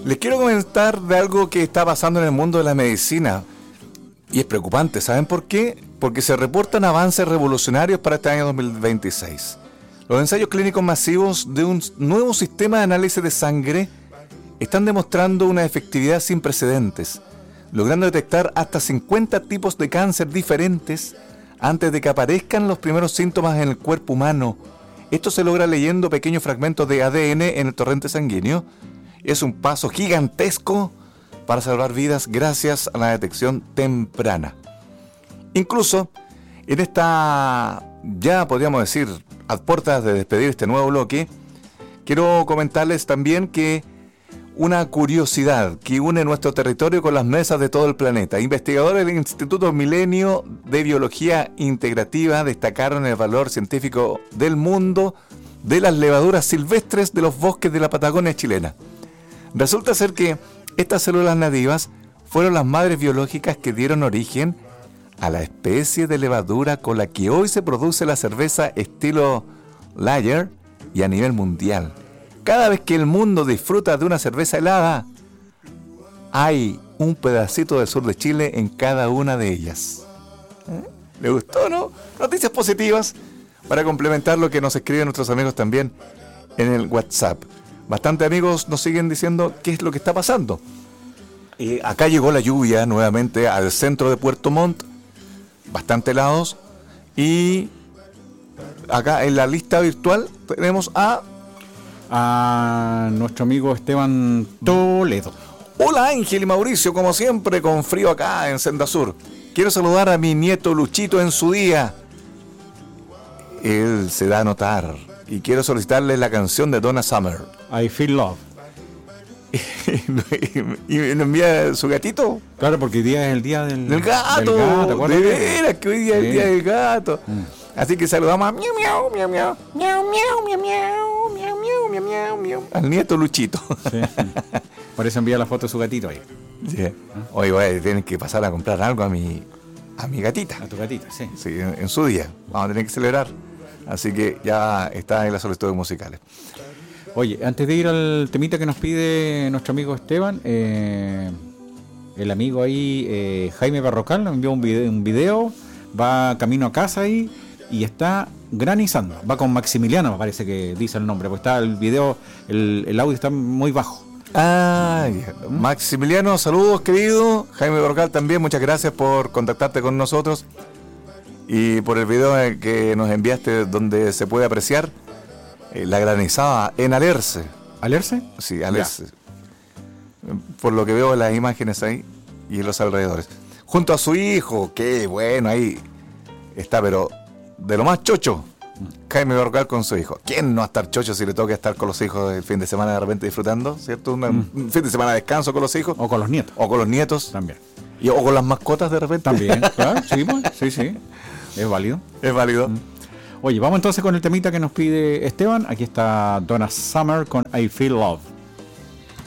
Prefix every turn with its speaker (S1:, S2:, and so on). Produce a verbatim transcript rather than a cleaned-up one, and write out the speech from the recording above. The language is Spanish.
S1: Les quiero comentar de algo que está pasando en el mundo de la medicina. Y es preocupante, ¿saben por qué? Porque se reportan avances revolucionarios para este año dos mil veintiséis. Los ensayos clínicos masivos de un nuevo sistema de análisis de sangre están demostrando una efectividad sin precedentes, logrando detectar hasta cincuenta tipos de cáncer diferentes antes de que aparezcan los primeros síntomas en el cuerpo humano. Esto se logra leyendo pequeños fragmentos de A D N en el torrente sanguíneo. Es un paso gigantesco para salvar vidas gracias a la detección temprana. Incluso, en esta, ya podríamos decir, a puertas de despedir este nuevo bloque, quiero comentarles también que una curiosidad que une nuestro territorio con las mesas de todo el planeta. Investigadores del Instituto Milenio de Biología Integrativa destacaron el valor científico del mundo de las levaduras silvestres de los bosques de la Patagonia chilena. Resulta ser que estas células nativas fueron las madres biológicas que dieron origen a la especie de levadura con la que hoy se produce la cerveza estilo lager y a nivel mundial. Cada vez que el mundo disfruta de una cerveza helada, hay un pedacito del sur de Chile en cada una de ellas. ¿Eh? ¿Le gustó, no? Noticias positivas para complementar lo que nos escriben nuestros amigos también en el WhatsApp. Bastante amigos nos siguen diciendo qué es lo que está pasando. Eh, acá llegó la lluvia nuevamente al centro de Puerto Montt, bastante helados, y acá en la lista virtual tenemos a
S2: a nuestro amigo Esteban Toledo.
S1: Hola Ángel y Mauricio, como siempre con frío acá en Senda Sur. Quiero saludar a mi nieto Luchito en su día. Él se da a notar y quiero solicitarle la canción de Donna Summer.
S2: I Feel Love.
S1: ¿Y nos envía su gatito?
S2: Claro, porque hoy día es el día del,
S1: del gato.
S2: Del gato,
S1: de veras que hoy día es
S2: sí.
S1: el día del gato.
S2: Mm.
S1: Así que saludamos a miau miau miau miau miau miau miau miau miau miau miau miau al nieto Luchito.
S2: Sí, sí. Por eso envía la foto de su gatito ahí.
S1: Sí. Oye, oye, tienes que pasar a comprar algo a mi a mi gatita.
S2: A tu gatita, sí.
S1: Sí, en, en su día. Vamos a tener que celebrar. Así que ya está en las solicitudes musicales.
S2: Oye, antes de ir al temita que nos pide nuestro amigo Esteban, eh, el amigo ahí, eh, Jaime Barrocal, nos envió un video, un video, va camino a casa ahí y está granizando. Va con Maximiliano, me parece que dice el nombre, porque está el video, el, el audio está muy bajo.
S1: Ah, ¿Mm? Maximiliano, saludos querido. Jaime Barrocal también, muchas gracias por contactarte con nosotros y por el video que nos enviaste donde se puede apreciar eh, la granizada en Alerce.
S2: ¿Alerce?
S1: Sí, Alerce. Por lo que veo en las imágenes ahí y en los alrededores. Junto a su hijo, qué bueno, ahí está, pero de lo más chocho, Jaime Barrocal con su hijo. ¿Quién no va a estar chocho si le toca estar con los hijos el fin de semana de repente disfrutando, ¿cierto? Una, mm. Un fin de semana de descanso con los hijos.
S2: O con los nietos.
S1: O con los nietos.
S2: También.
S1: Y, o con las mascotas de repente.
S2: También, claro, sí, pues, sí, sí. Es válido.
S1: Es válido. Mm.
S2: Oye, vamos entonces con el temita que nos pide Esteban. Aquí está Donna Summer con I Feel Love.